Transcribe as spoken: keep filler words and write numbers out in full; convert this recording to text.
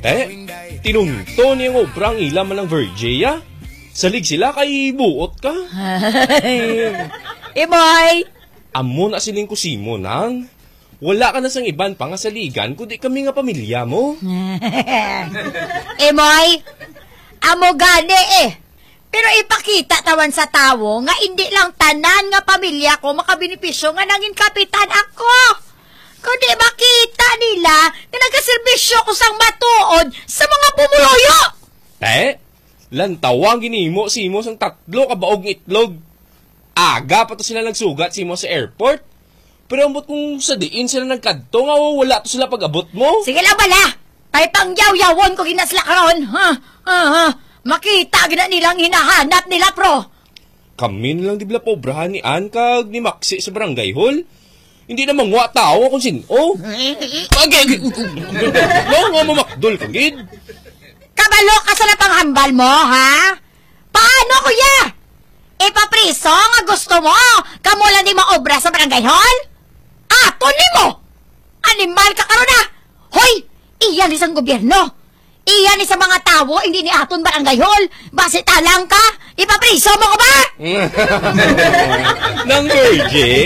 Eh, tinunto niyang obrang ilam man ng Virgia. Salig sila kay buot ka. Imoy! Amo na siling kusimo nang. Wala ka na sang iban pa nga saligan kundi kami nga pamilya mo. Imoy! Amo gani eh. Pero ipakita tawan sa tawo nga hindi lang tanan nga pamilya ko makabinipisyo nga nangin kapitan ako. Kundi makita nila na nagaserbisyo ko sang matuod sa mga pumuloyo. Eh, lantawang ginimo si mo sang tatlo ka baog ng itlog. Aga pa to sila nagsugat si mo sa airport. Pero ambot kung sa diin sila nagkadto nga wala to sila pag-abot mo. Sige lang bala. Pay pangyaw-yawon ko ginasla karon. Ha? Ha? Ha? Makita gina nilang hinahanap nila, pro. Kami nilang di bila pobrahan ni Ann kag ni Maxi sa barangay hall. Hindi na mangwa tao kung sino. Agay! No, nga mamakdol ka, gid. Kabalo ka sa napanghambal mo, ha? Paano, kuya? Ipapriso nga gusto mo? Kamu lang di maobra sa barangay hall? Aton ni mo! Animal ka karon na! Hoy! Iyan isang gobyerno! Iyan sa mga tawo, hindi ni aton barangay hall. Base talang ka, ipapriso mo ko ba? Nang Virgie?